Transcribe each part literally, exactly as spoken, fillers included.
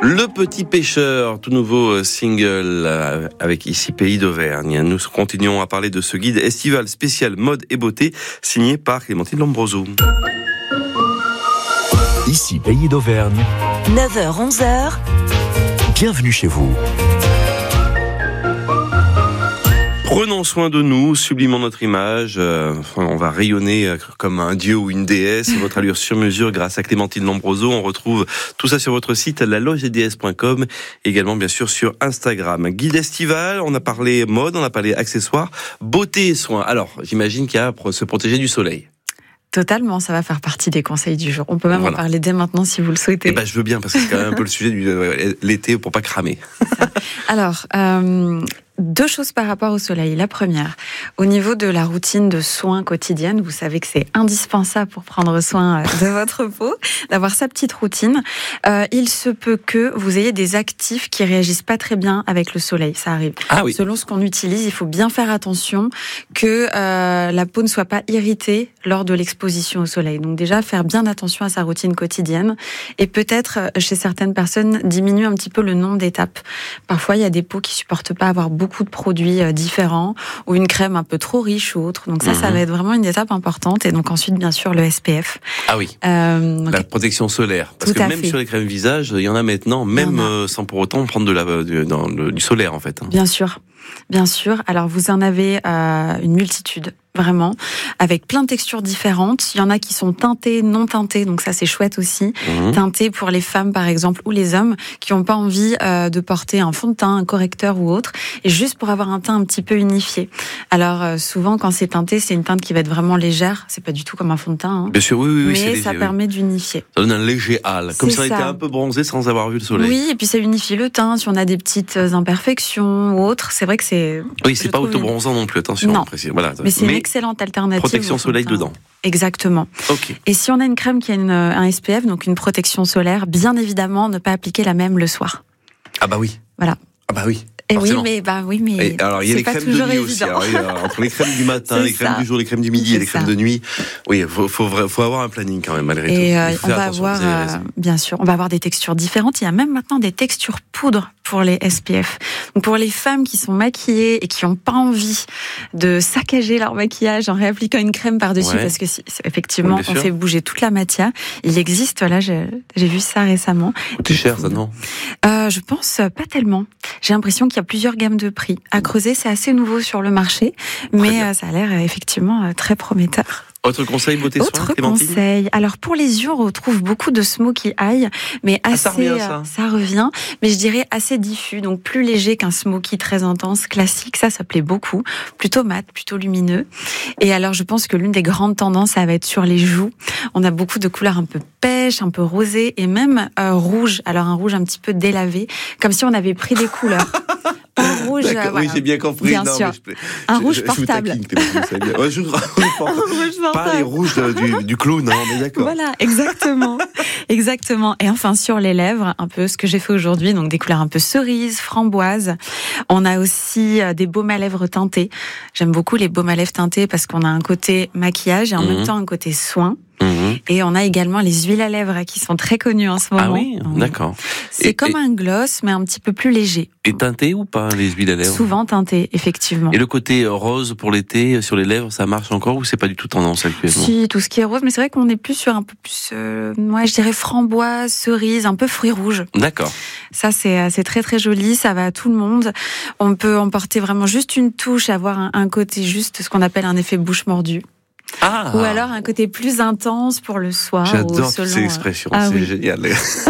Le Petit Pêcheur, tout nouveau single avec ici Pays d'Auvergne. Nous continuons à parler de ce guide estival spécial mode et beauté signé par Clémentine Lombroso. Ici Pays d'Auvergne. neuf heures onze heures. Bienvenue chez vous. Prenons soin de nous, sublimons notre image, euh, on va rayonner comme un dieu ou une déesse, votre allure sur mesure grâce à Clémentine Lombroso. On retrouve tout ça sur votre site la loge d s point com, également bien sûr sur Instagram. Guide estival, on a parlé mode, on a parlé accessoires, beauté et soins. Alors, j'imagine qu'il y a à se protéger du soleil. Totalement, ça va faire partie des conseils du jour. On peut même voilà. en parler dès maintenant si vous le souhaitez. Eh ben, je veux bien, parce que c'est quand même un peu le sujet de l'été pour pas cramer. Alors, euh, deux choses par rapport au soleil. La première, au niveau de la routine de soins quotidienne, vous savez que c'est indispensable pour prendre soin de votre peau, d'avoir sa petite routine. Euh, il se peut que vous ayez des actifs qui réagissent pas très bien avec le soleil. Ça arrive. Ah oui. Selon ce qu'on utilise, il faut bien faire attention que euh, la peau ne soit pas irritée lors de l'exposition au soleil. Donc déjà, faire bien attention à sa routine quotidienne et peut-être, chez certaines personnes, diminuer un petit peu le nombre d'étapes. Parfois, il y a des peaux qui supportent pas avoir beaucoup de produits différents ou une crème un peu trop riche ou autre. Donc ça, mmh. ça va être vraiment une étape importante. Et donc ensuite, bien sûr, le S P F. Ah oui, euh, donc, la protection solaire. Parce tout que à même fait. sur les crèmes visage, il y en a maintenant, même a. sans pour autant prendre de la, du, dans le, du solaire en fait. Bien sûr, bien sûr. Alors vous en avez euh, une multitude. Vraiment, avec plein de textures différentes. Il y en a qui sont teintées, non teintées, donc ça c'est chouette aussi. Mmh. Teintées pour les femmes par exemple, ou les hommes qui n'ont pas envie euh, de porter un fond de teint, un correcteur ou autre, et juste pour avoir un teint un petit peu unifié. Alors euh, souvent quand c'est teinté, c'est une teinte qui va être vraiment légère, c'est pas du tout comme un fond de teint. Hein. Bien sûr, oui, oui, oui. Mais c'est ça léger, permet oui. d'unifier. Ça donne un léger hâle, comme si on était un peu bronzé sans avoir vu le soleil. Oui, et puis ça unifie le teint, si on a des petites imperfections ou autres, c'est vrai que c'est... Oui, c'est pas auto-bronzant non plus, attention. Non, voilà. mais c'est Mais... une excellente alternative. Protection soleil dedans. Exactement. Okay. Et si on a une crème qui a une, un S P F, donc une protection solaire, bien évidemment, ne pas appliquer la même le soir. Ah bah oui. Voilà. Ah bah oui. Et oui, mais bah oui, mais et alors il y a les crèmes de nuit évident. Aussi. Alors, il y a, entre les crèmes du matin, les crèmes ça. du jour, les crèmes du midi, c'est et les crèmes ça. de nuit. Oui, faut, faut, faut avoir un planning quand même malgré et tout. Euh, on va avoir, euh, bien sûr, on va avoir des textures différentes. Il y a même maintenant des textures poudre pour les S P F. Donc pour les femmes qui sont maquillées et qui n'ont pas envie de saccager leur maquillage en réappliquant une crème par-dessus, ouais. parce que si, effectivement, oui, on fait bouger toute la matière. Il existe, là, j'ai, j'ai vu ça récemment. C'est cher, ça, non euh, Je pense pas tellement. J'ai l'impression qu'il y a plusieurs gammes de prix. À creuser, c'est assez nouveau sur le marché, mais euh, ça a l'air euh, effectivement euh, très prometteur. Autre conseil, beauté soin, Autre Clémentine ? conseil. Alors pour les yeux, on retrouve beaucoup de smoky eye, mais assez, ah, ça revient, ça. ça revient, mais je dirais assez diffus, donc plus léger qu'un smoky très intense, classique. Ça, ça plaît beaucoup. Plutôt mat, plutôt lumineux. Et alors, je pense que l'une des grandes tendances, ça va être sur les joues. On a beaucoup de couleurs un peu pêche, un peu rosé et même euh, rouge. Alors un rouge un petit peu délavé, comme si on avait pris des couleurs. Un rouge, euh, voilà. Oui, j'ai bien compris. Bien non, sûr. Mais je, un je, rouge je, portable. Je taquine, ouais, je, un rouge portable. Pas les rouges de, du, du clown, hein, on est d'accord. Voilà, exactement. Exactement. Et enfin, sur les lèvres, un peu ce que j'ai fait aujourd'hui, donc des couleurs un peu cerise, framboise. On a aussi des baumes à lèvres teintés. J'aime beaucoup les baumes à lèvres teintés parce qu'on a un côté maquillage et en mmh. même temps un côté soin. Mmh. Et on a également les huiles à lèvres qui sont très connues en ce moment. Ah oui, d'accord. C'est et, comme et... un gloss, mais un petit peu plus léger. Et teinté ou pas, les huiles à lèvres ? Souvent teinté, effectivement. Et le côté rose pour l'été, sur les lèvres, ça marche encore ou c'est pas du tout tendance actuellement ? Si, tout ce qui est rose, mais c'est vrai qu'on est plus sur un peu plus, euh, ouais, je dirais framboise, cerise, un peu fruits rouges. D'accord. Ça, c'est, c'est très très joli, ça va à tout le monde. On peut emporter vraiment juste une touche, avoir un, un côté juste, ce qu'on appelle un effet bouche mordue. Ah. Ou alors un côté plus intense pour le soir. J'adore selon... toutes ces expressions, ah, c'est oui. génial.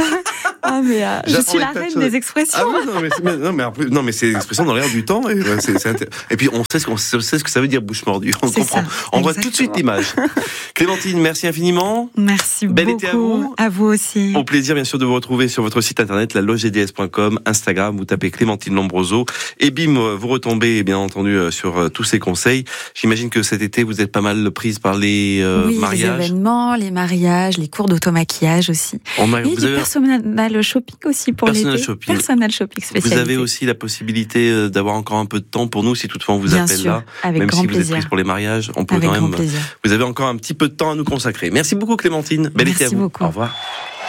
Ah mais euh, je suis la reine des expressions. Ah oui, non mais c'est, non mais, plus, non mais c'est des expressions dans l'air du temps et, c'est, c'est intér... et puis on sait ce qu'on sait ce que ça veut dire bouche mordue. On c'est comprend. Ça, on voit tout de suite l'image. Clémentine, merci infiniment. Merci Bel beaucoup. Été à vous. À vous aussi. Au plaisir bien sûr de vous retrouver sur votre site internet la loge d s point com, Instagram, vous tapez Clémentine Lombroso et bim vous retombez bien entendu sur tous ces conseils. J'imagine que cet été vous êtes pas mal prise par les euh, oui, mariages. Les événements, les mariages, les cours d'automaquillage aussi. On a, et vous les avez... personal shopping aussi pour Personal l'été. Shopping. Personal shopping spécialisé. Vous avez aussi la possibilité d'avoir encore un peu de temps pour nous si toutefois on vous bien appelle sûr, là. Avec même grand si plaisir. vous êtes prise pour les mariages, on peut avec quand même. Plaisir. Vous avez encore un petit peu de temps à nous consacrer. Merci beaucoup Clémentine. Bel Merci été à vous. Beaucoup. Au revoir.